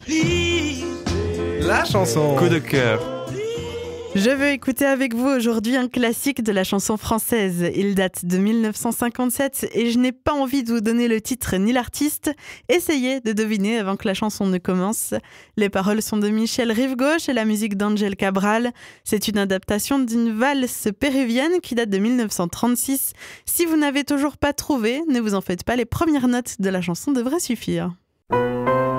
La chanson coup de cœur. Je veux écouter avec vous aujourd'hui un classique de la chanson française. Il date de 1957 et je n'ai pas envie de vous donner le titre ni l'artiste. Essayez de deviner avant que la chanson ne commence. Les paroles sont de Michel Rive-Gauche et la musique d'Angel Cabral. C'est une adaptation d'une valse péruvienne qui date de 1936. Si vous n'avez toujours pas trouvé, ne vous en faites pas, les premières notes de la chanson devraient suffire.